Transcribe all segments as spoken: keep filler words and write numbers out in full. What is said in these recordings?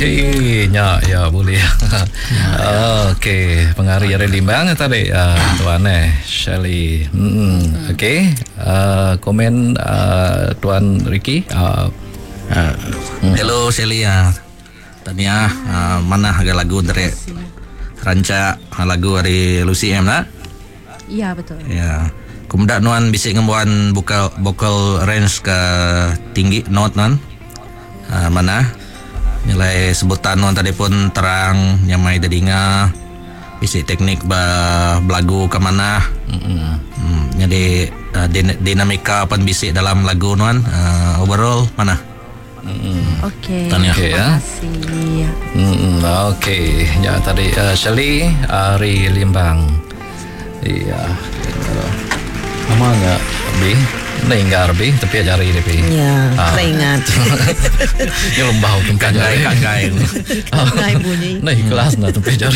Okey, ya, ya boleh. Okey, pengaruh dari limbang tadi uh, tuan eh Shirley. Hmm, okey. Uh, komen uh, tuan Ricky. Uh, uh, hmm. Hello Shirley ya. Uh, tanya uh, mana harga lagu dari ranca lagu dari Lucy M lah? Iya betul. Ya. Kemudian nuan bisa ngembuan vocal vocal range ke tinggi note non. Uh, mana? Nilai sebutan nuan tadi pun terang nyamai dedinga isi teknik ba lagu ke mana mm-hmm. hmm, jadi uh, din- dinamika pan bisi dalam lagu nuan uh, overall mana mm-hmm. Okey okay, terima ya. kasih mm-hmm. Okey ya tadi uh, Shirley Ari Limbang iya lama enggak lebih Nah, enggak lebih, tapi aja hari ini. Ya, ah. Teringat. Ini lembah untuk kanggai, kanggai. Kanggai bunyi. Nah, kelas nah, tapi aja.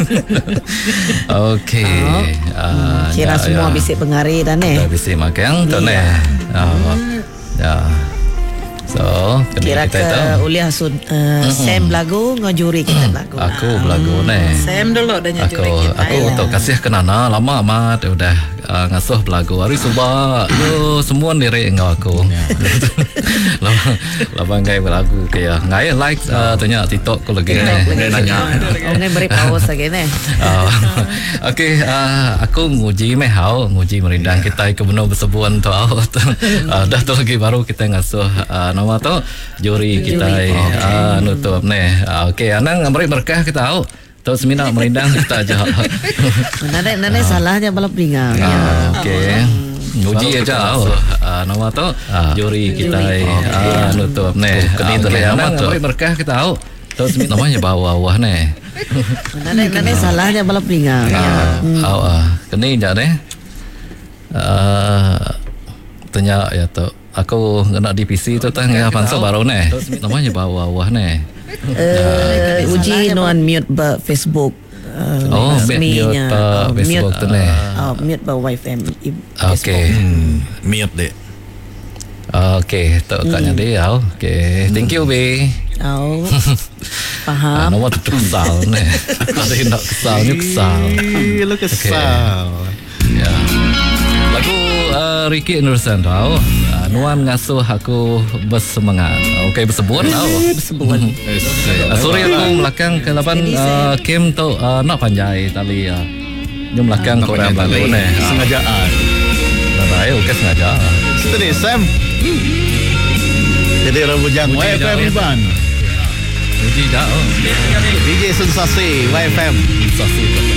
Oke. Kira ya, semua ya. Bisik pengari dan eh. Bisik makan, tu ne. Ya. So, kira ke uli hasud uh, mm-hmm. Sam lagu ngajuri kita lagu. Aku lagu ne. Sam dulu dah ngajuri kita. Aku ya. tu kasih kenana lama amat udah uh, ngasuh lagu hari suba. Yo semua nire ngau aku. Lama lama ngai lagu kaya ngai like uh, tanya TikTok ko lagi ne. Nanya. Ngai beri pause lagi ne. Okey, aku nguji meh hau, nguji merindang kita ke benar bersebuan tu au. Dah tu lagi baru kita ngasuh nama tu juri kita ah nutup ne. Okey, anang amri berkah kita tahu. Tu semina merindang kita aja. Nane nane salahnya balap ringan. Okey. Uji aja tahu. Nama tu juri kita ah nutup ne. Kini tu anang amri berkah kita tahu. Tu semina namanya bawah-bawah ne. Nane nane salahnya balap ringan. Ah, ah. Kini dah ne. Ah tanya ya tu. Aku nak di P C tu tang ya panso baru ne. Namanya bawah-bawah ne. Eh uh, uji nuan mute ba Facebook. Uh, oh, mute ba Facebook tu ne. Oh, mute ba wifi. Okey. Hmm, mute deh. Okey, tu katnya dia. Okey, thank you be. Oh. Faham. Nama tu kesal ne. Ada nak kesal, ni kesal. Lu kesal. Ya. Lagu uh, Ricky Anderson tau. Uh, nuan ngasuh aku bersemangat. Okey bersebuan tau. Bersebuan. uh, Sorry aku melakang ke lapan uh, Kim tu uh, nak panjai tali ya. Uh. Dia melakang kau yang lagu ni. Sengajaan. Narai okey sengaja. Itu ni Sam. Jadi Rabujang Y F M Ban. Uji dah. D J Sensasi Y F M. Sensasi.